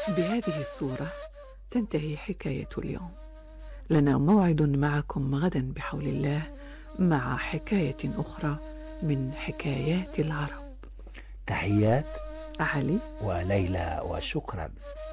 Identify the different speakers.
Speaker 1: بهذه الصورة تنتهي حكاية اليوم. لنا موعد معكم غدا بحول الله مع حكاية أخرى من حكايات العرب.
Speaker 2: تحيات
Speaker 1: علي
Speaker 2: وليلى، وشكرا.